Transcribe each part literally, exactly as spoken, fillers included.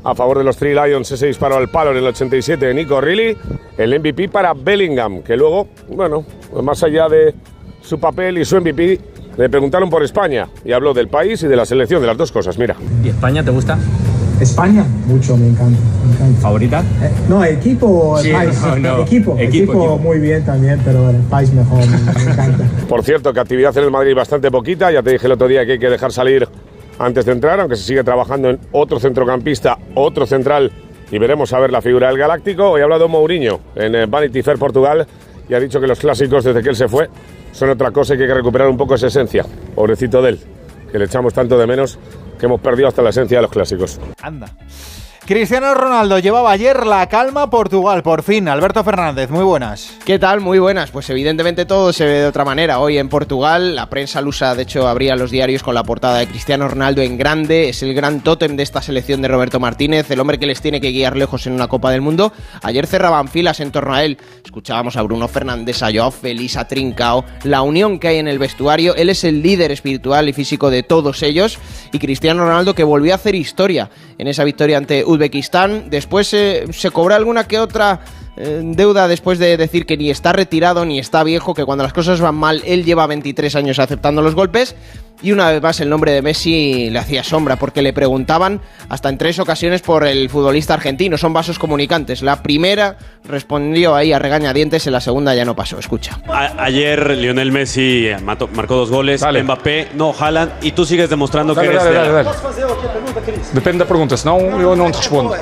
a favor de los Three Lions, ese disparo al palo en el ochenta y siete de Nico Reilly. El M V P para Bellingham, que luego, bueno, más allá de su papel y su M V P, le preguntaron por España y habló del país y de la selección, de las dos cosas, mira. ¿Y España te gusta? España, mucho, me encanta. Me encanta. ¿Favorita? Eh, no, equipo, sí, país. No, no. Equipo, equipo, equipo, equipo, muy bien también, pero el país mejor, me, me encanta. Por cierto, que actividad en el Madrid bastante poquita, ya te dije el otro día que hay que dejar salir antes de entrar, aunque se sigue trabajando en otro centrocampista, otro central, y veremos a ver la figura del Galáctico. Hoy ha hablado Mourinho en Vanity Fair Portugal y ha dicho que los clásicos, desde que él se fue, son otra cosa y que hay que recuperar un poco esa esencia. Pobrecito de él, que le echamos tanto de menos que hemos perdido hasta la esencia de los clásicos. Anda. Cristiano Ronaldo llevaba ayer la calma a Portugal, por fin. Alberto Fernández, muy buenas. ¿Qué tal? Muy buenas. Pues evidentemente todo se ve de otra manera. Hoy en Portugal, la prensa lusa, de hecho, abría los diarios con la portada de Cristiano Ronaldo en grande. Es el gran tótem de esta selección de Roberto Martínez, el hombre que les tiene que guiar lejos en una Copa del Mundo. Ayer cerraban filas en torno a él. Escuchábamos a Bruno Fernández, a Joao Félix, a Trincao, la unión que hay en el vestuario. Él es el líder espiritual y físico de todos ellos. Y Cristiano Ronaldo, que volvió a hacer historia en esa victoria ante Uzbekistán. Después eh, se cobró alguna que otra eh, deuda después de decir que ni está retirado ni está viejo, que cuando las cosas van mal él lleva veintitrés años aceptando los golpes. Y una vez más el nombre de Messi le hacía sombra, porque le preguntaban hasta en tres ocasiones por el futbolista argentino. Son vasos comunicantes. La primera respondió ahí a regañadientes, en la segunda ya no pasó. Escucha. A- ayer Lionel Messi mató, marcó dos goles, dale. Mbappé, no, Haaland, y tú sigues demostrando dale, que eres... Dale, dale, dale. Depende da pergunta, senão eu não te respondo.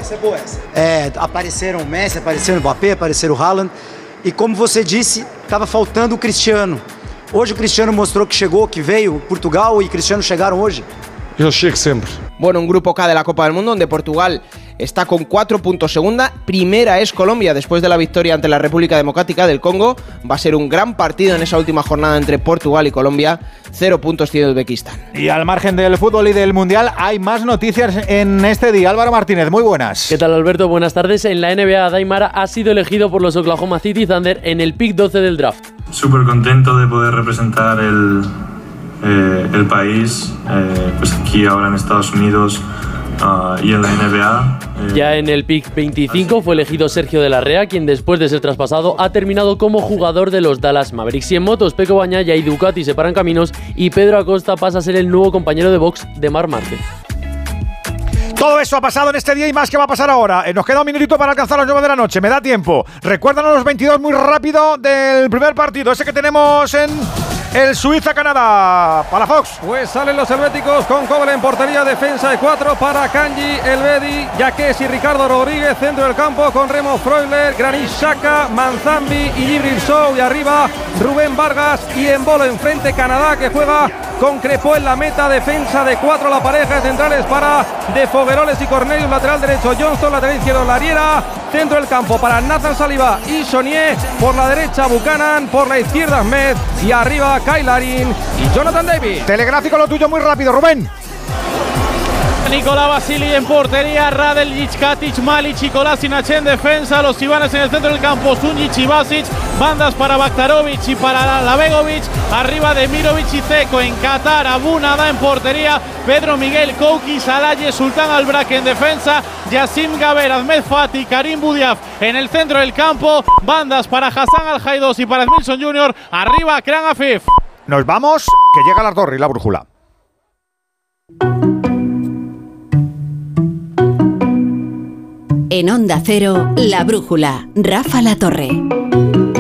É, apareceram o Messi, apareceram o Mbappé, apareceram o Haaland, e como você disse, estava faltando o Cristiano. Hoje o Cristiano mostrou que chegou, que veio. Portugal y Cristiano llegaron hoy. Yo llego siempre. Bueno, un grupo K de la Copa del Mundo donde Portugal está con cuatro puntos segunda. Primera es Colombia después de la victoria ante la República Democrática del Congo. Va a ser un gran partido en esa última jornada entre Portugal y Colombia. Cero puntos tiene Uzbekistán. Y al margen del fútbol y del Mundial hay más noticias en este día. Álvaro Martínez, muy buenas. ¿Qué tal, Alberto? Buenas tardes. En la N B A, Daimara ha sido elegido por los Oklahoma City Thunder en el pick doce del draft. Súper contento de poder representar el, eh, el país, eh, pues aquí ahora en Estados Unidos uh, y en la N B A. Eh. Ya en el pick veinticinco fue elegido Sergio de la Rea, quien después de ser traspasado ha terminado como jugador de los Dallas Mavericks. Y en motos, Pecco Bagnaia y Ducati separan caminos y Pedro Acosta pasa a ser el nuevo compañero de box de Marc Márquez. Todo eso ha pasado en este día y más que va a pasar ahora. Eh, nos queda un minutito para alcanzar las nueve de la noche. Me da tiempo. Recuérdanos los veintidós muy rápido del primer partido. Ese que tenemos en el Suiza-Canadá. Para Fox. Pues salen los helvéticos con Kobel en portería. Defensa de cuatro para Kanji, Elvedi, Yaques y Ricardo Rodríguez. Centro del campo con Remo Freuler, Granit Xhaka, Manzambi y Djibril Sow. Y arriba Rubén Vargas y Embolo enfrente. Canadá que juega con Crepó en la meta. Defensa de cuatro la pareja de centrales para De Fogueroles y Cornelius. Lateral derecho Johnston, lateral izquierdo Lariera. Centro del campo para Nathan Saliba y Sonier. Por la derecha Buchanan, por la izquierda Ahmed. Y arriba Kyle Larin y Jonathan David. Telegráfico lo tuyo muy rápido, Rubén. Nicolás Basili en portería, Radeljic, Katic, Malic y Kolasinac en defensa, los Ivanes en el centro del campo, Sunjic y Basic, bandas para Baktarovic y para Labegovic, arriba de Mirovic y Zeko. En Qatar, Abunada en portería, Pedro Miguel, Kouki, Salaye, Sultán Albrak en defensa, Yassim Gaber, Ahmed Fati, Karim Boudiaf en el centro del campo, bandas para Hassan Al-Jaidos y para Smilson junior, arriba Kran Afif. Nos vamos, que llega la torre y la brújula. En Onda Cero, La Brújula, Rafa La Torre.